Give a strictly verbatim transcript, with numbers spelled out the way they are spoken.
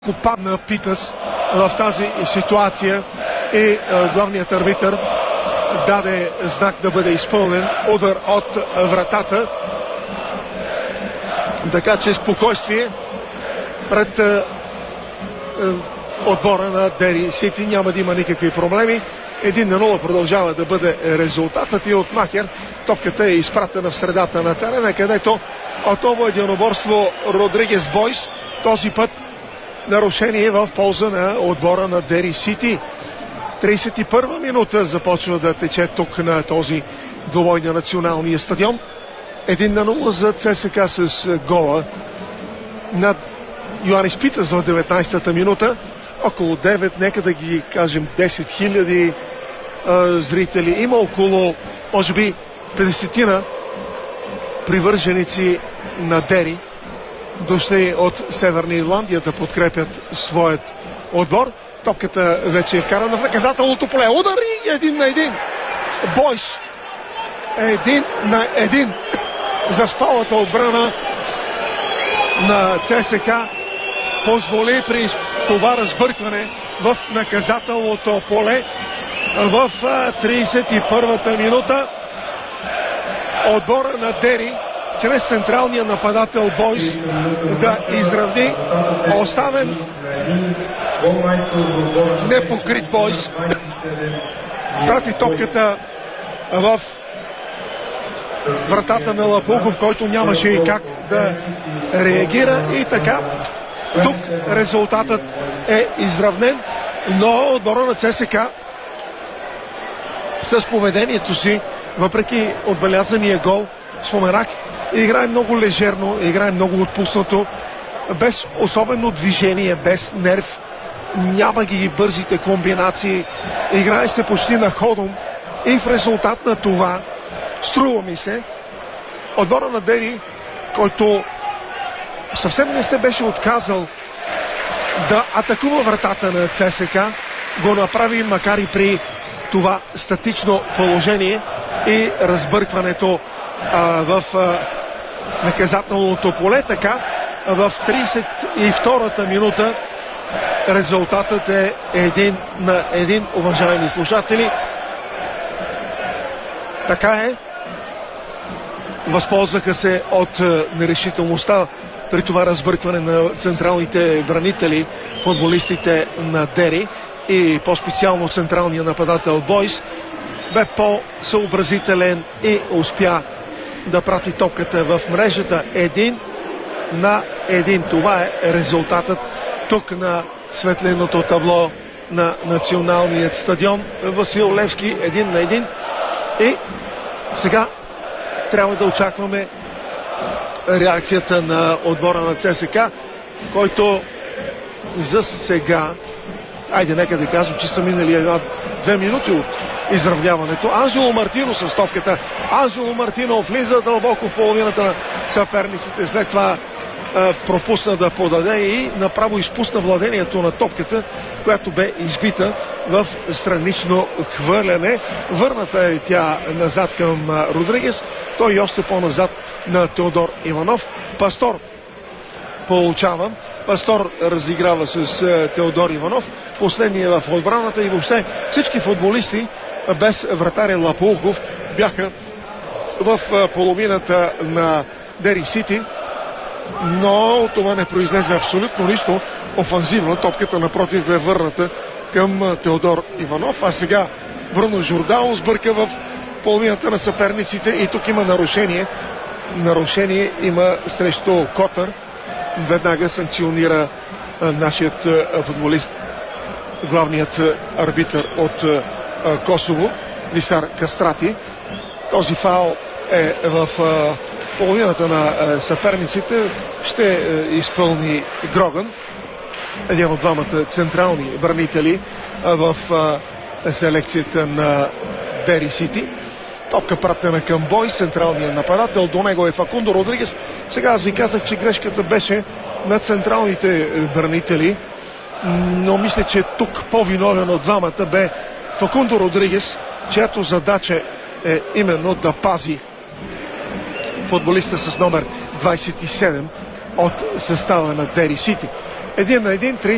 Падна Питъс в тази ситуация и главният арбитър даде знак да бъде изпълнен удар от вратата. Така че спокойствие пред е, е, отбора на Дери Сити. Няма да има никакви проблеми. Един на нула продължава да бъде резултатът и от Махер. Топката е изпратена в средата на терена, където отново единоборство Родригес Бойс. Този път нарушение в полза на отбора на Дери Сити. тридесет и първа минута започва да тече тук на този двубой на националния стадион. Един на нула за ЦСКА с гола над Йоанис Питъс в деветнадесетата минута. Около девет, нека да ги кажем десет хиляди зрители. Има около, може би, петдесетина привърженици на Дери, дошли от Северна Ирландия да подкрепят своят отбор. Топката вече е вкарана в наказателното поле. Удар и един на един. Бойс. Един на един. За спалата отбрана на ЦСКА позволи при това разбъркване в наказателното поле в тридесет и първата минута. Отбора на Дери чрез централния нападател Бойс да изравни оставен непокрит Бойс. Прати топката в вратата на Лапулков, който нямаше и как да реагира, и така тук резултатът е изравнен, но отбора на ЦСКА с поведението си, въпреки отбелязания гол, споменах, играе много лежерно, играе много отпуснато, без особено движение, без нерв, няма ги бързите комбинации, играе се почти на ходом и в резултат на това, струва ми се, отбора на Дери, който съвсем не се беше отказал да атакува вратата на ЦСКА, го направи макар и при това статично положение и разбъркването а, в а, наказателното поле. Така в тридесет и втората минута резултатът е един на един, уважаеми слушатели. Така е. Възползваха се от а, нерешителността при това разбъркване на централните бранители, футболистите на Дери, и по-специално централния нападател Бойс бе по-съобразителен и успя да прати топката в мрежата. Един на един. Това е резултатът тук на светленото табло на националният стадион. Васил Левски един на един. И сега трябва да очакваме реакцията на отбора на ЦСКА, който за сега, айде нека да кажем, че са минали една-две минути от изравняването. Анжело Мартино с топката. Анжело Мартино влиза дълбоко в половината на съперниците. След това е, пропусна да подаде и направо изпусна владението на топката, която бе избита в странично хвърляне. Върната е тя назад към Родригес. Той и още по-назад на Теодор Иванов. Пастор получава. Пастор разиграва с е, Теодор Иванов. Последния в отбраната и въобще всички футболисти без вратаря Лапулков бяха в е, половината на Дери Сити, но това не произлезе абсолютно нищо офанзивно. Топката напротив бе върната към Теодор Иванов, а сега Бруно Жордао сбърка в половината на съперниците и тук има нарушение. Нарушение има срещу Котър. Веднага санкционира а, нашият а, футболист, главният а, арбитър от а, Косово, Висар Кастрати. Този фаул е в а, половината на а, съперниците. Ще а, изпълни Гроган, един от двамата централни бранители а, в а, селекцията на Дери Сити. Топка пратена към Бой, централния нападател. До него е Факундо Родригес. Сега аз ви казах, че грешката беше на централните бранители, но мисля, че тук по-виновен от двамата бе Факундо Родригес, чиято задача е именно да пази футболиста с номер двадесет и седем от състава на Дери Сити. Един на един,